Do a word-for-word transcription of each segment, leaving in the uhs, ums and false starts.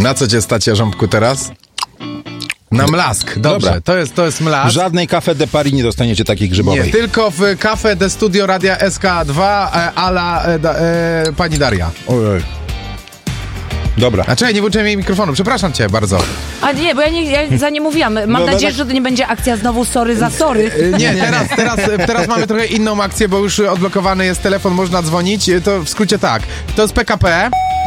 Na co cię stać, Rząbku, teraz? Na mlask, dobrze, Dobra. to jest, to jest W mlask. żadnej Café de Paris nie dostaniecie takiej grzybowej. Nie, tylko w Café de Studio Radia S K dwa e, ala e, da, e, pani Daria. Ojej. Dobra. A czekaj, nie włączyłem jej mikrofonu, przepraszam cię bardzo. A nie, bo ja, nie, ja za nie mówiłam. Mam No, no, nadzieję, tak. że to nie będzie akcja znowu sorry za sorry. E, Nie, teraz, teraz, teraz mamy trochę inną akcję, bo już odblokowany jest telefon, można dzwonić. To w skrócie tak, to jest P K P,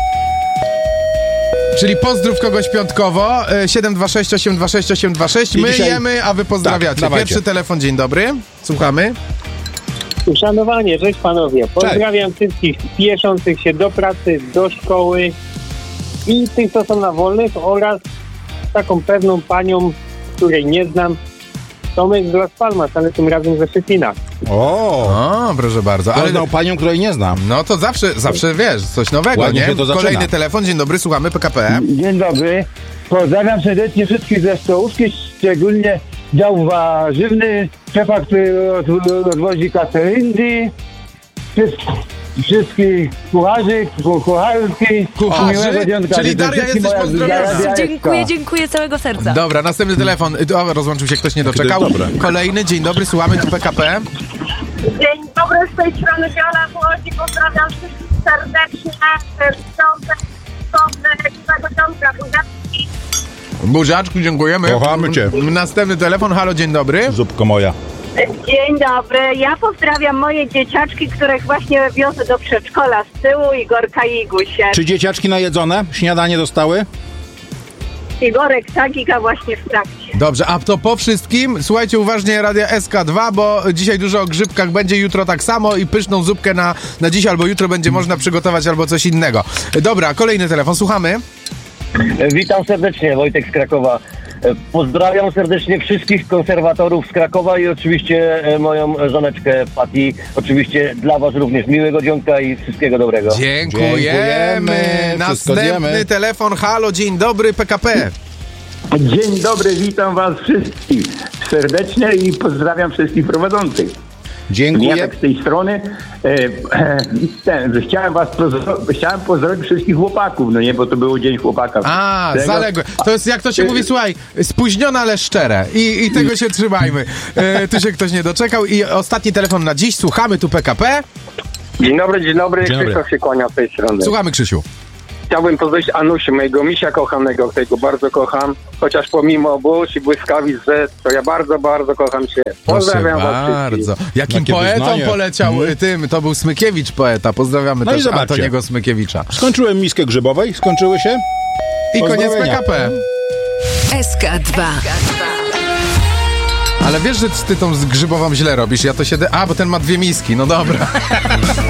czyli pozdrów kogoś piątkowo, e, siedem dwa sześć osiem dwa sześć osiem dwa sześć. I My dzisiaj- jemy, a wy pozdrawiacie. Tak, dawajcie. Pierwszy telefon, dzień dobry, słuchamy. Uszanowanie, cześć panowie. Pozdrawiam wszystkich spieszących się do pracy, do szkoły i tych, co są na wolnych, oraz taką pewną panią, której nie znam, Tomek z Las Palmas, ale tym razem ze Szczecina. O, O, proszę bardzo. ale Ale znał panią, której nie znam. no to zawsze, zawsze wiesz, coś nowego, Ładnie nie? się to zaczyna. Kolejny telefon, dzień dobry, słuchamy P K P. Dzień dobry. Pozdrawiam serdecznie wszystkich ze stołówki, szczególnie dział warzywny, szefa, który od- odwozi kateryndy, wszystkich kucharzy, ku- kucharki. Kucharzy? miłego dzionka. Czyli Życzę Daria, wszystkim jesteś moja pozdrowiona. Daria Dziękuję, Eska. dziękuję całego serca. Dobra, następny telefon. O, rozłączył się, ktoś nie Jakie doczekał. to jest dobre. Kolejny, dzień dobry, słuchamy tu P K P. Dzień dobry, z tej strony Wiola Złoci. Pozdrawiam wszystkich serdecznie. Piątek, piątek, miłego dzionka, buziaczki. Buziaczku, dziękujemy. Kochamy cię. M- Następny telefon, halo, dzień dobry. Zupko moja. Dzień dobry. Ja pozdrawiam moje dzieciaczki, których właśnie wiozę do przedszkola z tyłu, Igorka i Igusie. Czy dzieciaczki najedzone? Śniadanie dostały? Igorek Sagika właśnie w trakcie. Dobrze, a to po wszystkim, słuchajcie uważnie Radia S K dwa, bo dzisiaj dużo o grzybkach będzie, jutro tak samo i pyszną zupkę na, na dziś albo jutro będzie można przygotować albo coś innego. Dobra, kolejny telefon, słuchamy. Witam serdecznie, Wojtek z Krakowa. Pozdrawiam serdecznie wszystkich konserwatorów z Krakowa i oczywiście e, moją żoneczkę Pati. Oczywiście dla was również miłego dzionka i wszystkiego dobrego. Dziękujemy. Dziękujemy. Wszystko Następny zjemy. telefon, halo, dzień dobry, P K P. Dzień dobry, witam was wszystkich serdecznie i pozdrawiam wszystkich prowadzących. Dziękuję. Ja z tej strony e, e, ten, chciałem was pozdro- chciałem pozdrowić wszystkich chłopaków, no nie, bo to był Dzień Chłopaka. A, Tego- zaległe. To jest, jak to się mówi, słuchaj, spóźnione, ale szczere. I, i tego się trzymajmy. E, tu się ktoś nie doczekał. I ostatni telefon na dziś, słuchamy tu P K P. Dzień dobry, dzień dobry. Dzień dobry. Krzysztof się kłania z tej strony. Słuchamy, Krzysiu. Chciałbym pozdrowić Anusię, mojego misia kochanego, którego bardzo kocham. Chociaż pomimo burz i błyskawic, że to ja bardzo, bardzo kocham cię. Pozdrawiam Proszę was bardzo. wszystkich. Jakim Jakie poetą wyznanie. poleciał Mhm. y, tym? To był Smykiewicz poeta. Pozdrawiamy No i też zobaczcie. Antoniego Smykiewicza. Skończyłem miskę grzybowej, skończyły się? I koniec P Pozdrowienia. K P. S K dwa. Ale wiesz, że ty tą z grzybową źle robisz. Ja to się... De- A, bo ten ma dwie miski. No dobra.